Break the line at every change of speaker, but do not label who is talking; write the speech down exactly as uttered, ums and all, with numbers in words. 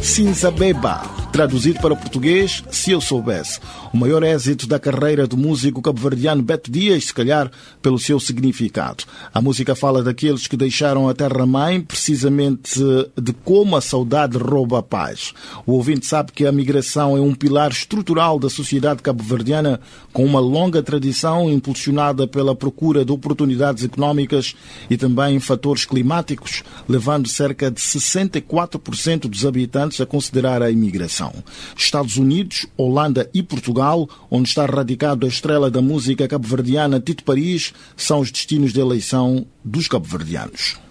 Cinza Beba, traduzido para o português, Se Eu Soubesse. O maior êxito da carreira do músico cabo-verdiano Beto Dias, se calhar pelo seu significado. A música fala daqueles que deixaram a terra-mãe, precisamente de como a saudade rouba a paz. O ouvinte sabe que a migração é um pilar estrutural da sociedade cabo-verdiana, com uma longa tradição impulsionada pela procura de oportunidades económicas e também fatores climáticos, levando cerca de sessenta e quatro por cento dos habitantes a considerar a imigração. Estados Unidos, Holanda e Portugal, onde está radicado a estrela da música cabo-verdiana Tito Paris, são os destinos de eleição dos cabo-verdianos.